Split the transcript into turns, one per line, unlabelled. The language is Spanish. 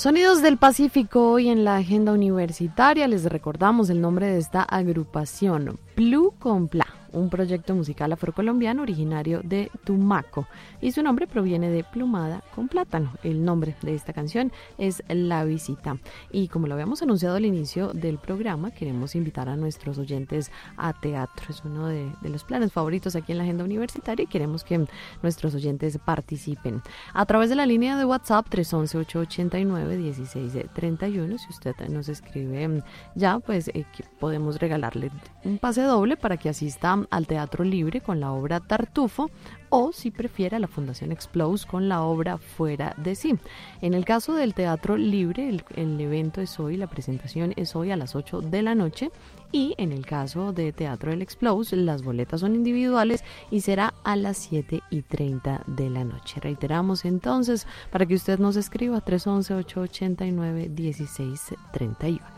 Sonidos del Pacífico, hoy en la agenda universitaria. Les recordamos el nombre de esta agrupación, Plu con Pla, un proyecto musical afrocolombiano originario de Tumaco, y su nombre proviene de plumada con plátano. El nombre de esta canción es La Visita, y como lo habíamos anunciado al inicio del programa, queremos invitar a nuestros oyentes a teatro. Es uno de los planes favoritos aquí en la agenda universitaria y queremos que nuestros oyentes participen a través de la línea de WhatsApp 311-889-1631. Si usted nos escribe ya, pues podemos regalarle un pase doble para que asista al Teatro Libre con la obra Tartufo, o si prefiere a la Fundación Explose con la obra Fuera de Sí. En el caso del Teatro Libre, el evento es hoy, la presentación es hoy a las 8 de la noche, y en el caso de Teatro del Explose, las boletas son individuales y será a las 7:30 de la noche. Reiteramos entonces para que usted nos escriba 311-889-1631.